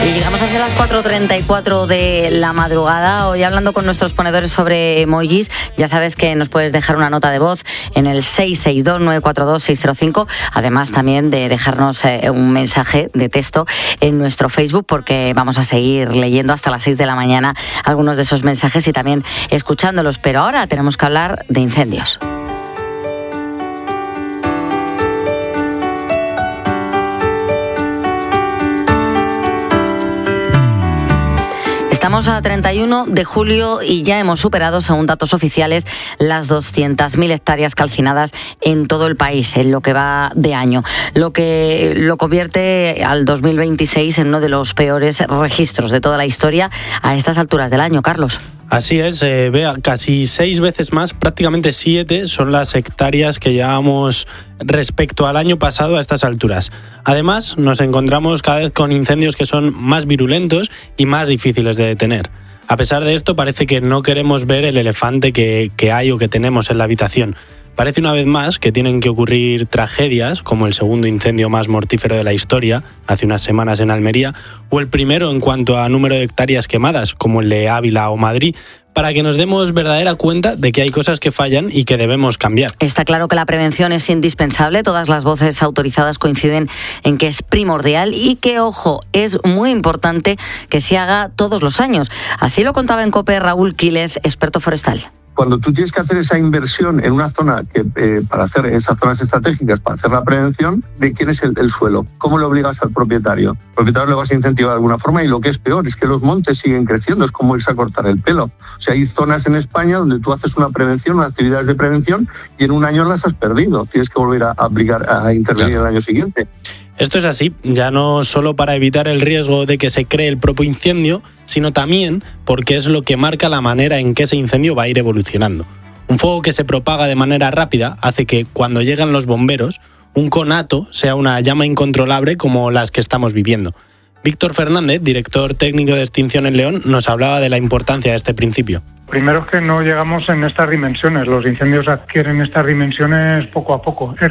Y llegamos hasta las 4:34 de la madrugada, hoy hablando con nuestros ponedores sobre emojis. Ya sabes que nos puedes dejar una nota de voz en el 662-942-605, además también de dejarnos un mensaje de texto en nuestro Facebook, porque vamos a seguir leyendo hasta las 6 de la mañana algunos de esos mensajes y también escuchándolos. Pero ahora tenemos que hablar de incendios. Estamos a 31 de julio y ya hemos superado, según datos oficiales, las 200.000 hectáreas calcinadas en todo el país en lo que va de año, lo que lo convierte al 2026 en uno de los peores registros de toda la historia a estas alturas del año. Carlos. Así es, Bea, casi 6 veces más, prácticamente 7, son las hectáreas que llevamos respecto al año pasado a estas alturas. Además, nos encontramos cada vez con incendios que son más virulentos y más difíciles de detener. A pesar de esto, parece que no queremos ver el elefante que hay o que tenemos en la habitación. Parece una vez más que tienen que ocurrir tragedias, como el segundo incendio más mortífero de la historia, hace unas semanas en Almería, o el primero en cuanto a número de hectáreas quemadas, como el de Ávila o Madrid, para que nos demos verdadera cuenta de que hay cosas que fallan y que debemos cambiar. Está claro que la prevención es indispensable, todas las voces autorizadas coinciden en que es primordial y que, ojo, es muy importante que se haga todos los años. Así lo contaba en COPE Raúl Quílez, experto forestal. Cuando tú tienes que hacer esa inversión en una zona para hacer esas zonas estratégicas, para hacer la prevención, ¿de quién es el suelo? ¿Cómo le obligas al propietario? El propietario le vas a incentivar de alguna forma y lo que es peor es que los montes siguen creciendo, es como irse a cortar el pelo. O sea, hay zonas en España donde tú haces una prevención, unas actividades de prevención y en un año las has perdido. Tienes que volver a intervenir el año siguiente. Esto es así, ya no solo para evitar el riesgo de que se cree el propio incendio, sino también porque es lo que marca la manera en que ese incendio va a ir evolucionando. Un fuego que se propaga de manera rápida hace que, cuando llegan los bomberos, un conato sea una llama incontrolable como las que estamos viviendo. Víctor Fernández, director técnico de Extinción en León, nos hablaba de la importancia de este principio. Primero es que no llegamos en estas dimensiones, los incendios adquieren estas dimensiones poco a poco.